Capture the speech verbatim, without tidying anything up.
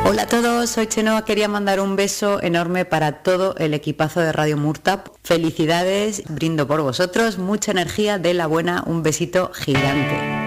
Hola a todos, soy Chenoa, quería mandar un beso enorme para todo el equipazo de Radio Murtap. Felicidades, brindo por vosotros, mucha energía de la buena, un besito gigante.